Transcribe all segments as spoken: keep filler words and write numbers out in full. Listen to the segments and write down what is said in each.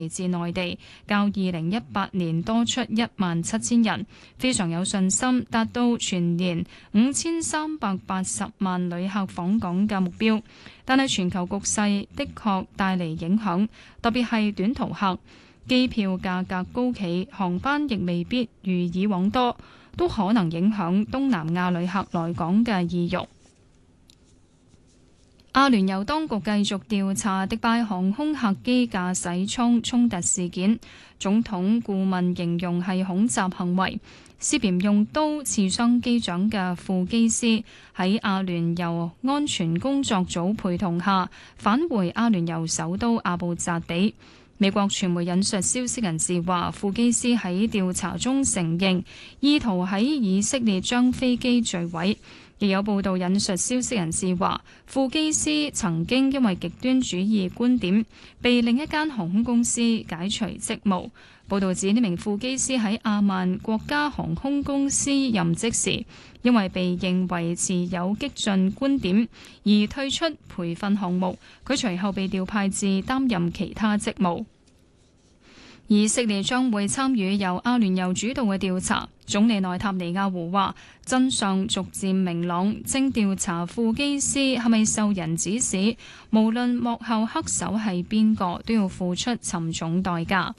嚟自內地，較二零一八年多出一萬七千人，非常有信心達到全年五千三百八十萬旅客訪港嘅目標。但係全球局勢的確帶嚟影響，特別係短途客，機票價格高企，航班亦未必如以往多，都可能影響東南亞旅客來港嘅意欲。阿聯酋當局繼續調查迪拜航空客機駕駛艙衝突事件，總統顧問形容係恐襲行為。涉嫌用刀刺傷機長嘅副機師喺阿聯酋安全工作組陪同下返回阿聯酋首都阿布扎比。美國傳媒引述消息人士話，副機師喺調查中承認意圖喺以色列將飛機墜毀。亦有報道引述消息人士話，副機師曾經因為極端主義觀點被另一間航空公司解除職務。報道指呢名副機師喺阿曼國家航空公司任職時，因為被認為持有激進觀點而退出培訓項目，佢隨後被調派至擔任其他職務。以色列將會參與由阿聯酋主導嘅調查。總理內塔尼亞胡話，真相逐漸明朗，正調查副機師係咪受人指使，無論幕後黑手係邊個，都要付出沉重代價。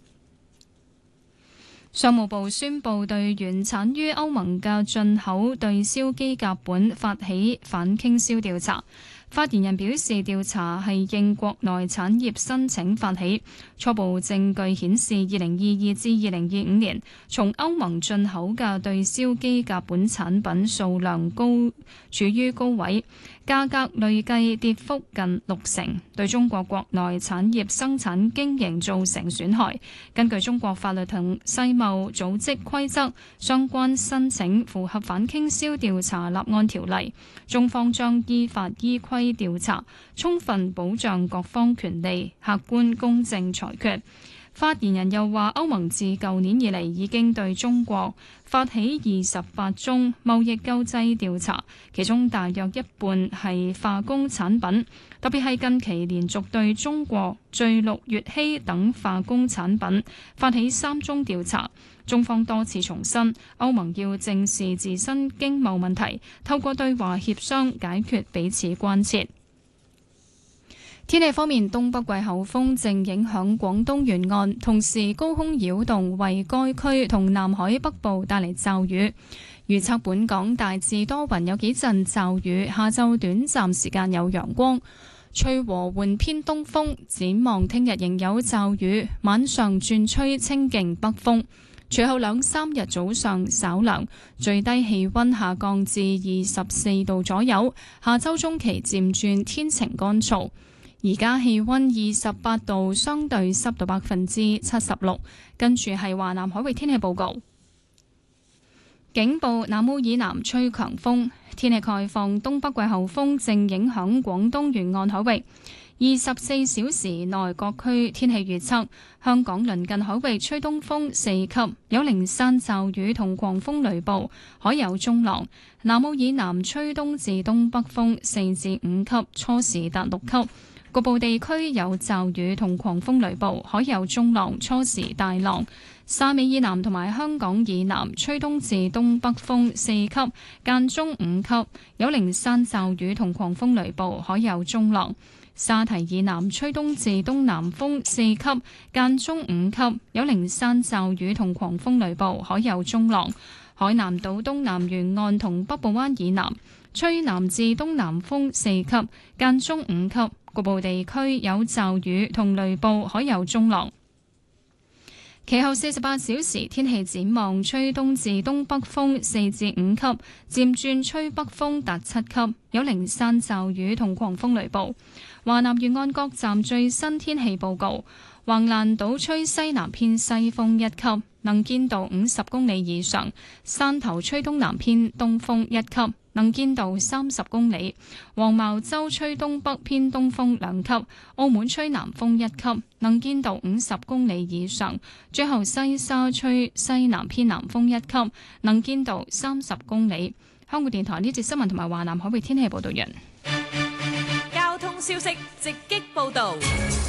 商務部宣布對原產於歐盟嘅進口對硝機甲苯發起反傾銷調查。發言人表示，調查係應國內產業申請發起，初步證據顯示，二零二二至二零二五年從歐盟進口嘅對硝機甲苯產品數量高處於高位，價格累計跌幅近六成，對中國國內產業生產經營造成損害。根據中國法律同世貿組織規則，相關申請符合反傾銷調查立案條例，中方將依法依規調查，充分保障各方權利，客觀公正裁決。發言人又話，歐盟自舊年以嚟已經對中國發起二十八宗貿易救濟調查，其中大約一半係化工產品，特別係近期連續對中國聚氯乙烯等化工產品發起三宗調查。中方多次重申，歐盟要正視自身經貿問題，透過對話協商解決彼此關切。天氣方面，東北季候風正影響廣東沿岸，同時高空擾動為該區同南海北部帶嚟驟雨。預測本港大致多雲，有幾陣驟雨，下晝短暫時間有陽光，吹和緩偏東風。展望聽日仍有驟雨，晚上轉吹清勁北風。隨後兩三日早上稍涼，最低氣溫下降至二十四度左右。下周中期漸轉天晴乾燥。而家氣溫二十八度，相對濕度百分之七十六。跟住係華南海域天氣報告。警報：南澳以南吹強風，天氣概況，東北季候風正影響廣東沿岸海域。二十四小時內各區天氣預測：香港鄰近海域吹東風四級，有零散驟雨同狂風雷暴，海有中浪。南澳以南吹東至東北風四至五級，初時達六級。局部地區有驟雨同狂風雷暴，海有中浪，初時大浪。汕尾以南同埋香港以南吹東至東北風四級，間中五級，有零散驟雨同狂風雷暴，海有中浪。沙堤以南吹東至東南風四級，間中五級，有零散驟雨同狂風雷暴，海有中浪。海南島東南沿岸同北部灣以南吹南至東南風四級，間中五級，局部地區有驟雨同雷暴，海有中浪。其後四十八小時天氣展望：吹東至東北風四至五級，漸轉吹北風達七級，有零散驟雨同狂風雷暴。華南沿岸各站最新天氣報告：橫瀾島吹西南偏西風一級，能見度五十公里以上；汕頭吹東南偏東風一級，能見度三十公里；黃茅洲吹東北偏東風兩級；澳門吹南風一級，能見度五十公里以上；最後西沙吹西南偏南風一級，能見度三十公里。香港電台呢節新聞同埋華南海域天氣報道完。 交通消息直擊報道。